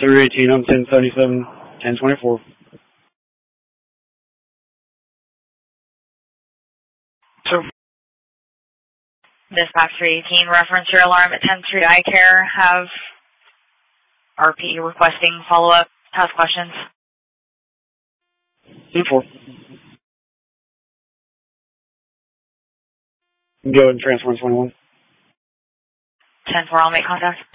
318 on 1077, 1024. So, Dispatch 318, reference your alarm at 10-3 iCare. Have RP requesting follow-up. Has questions? 10-4. Go ahead and transfer on 21. 10-4, I'll make contact.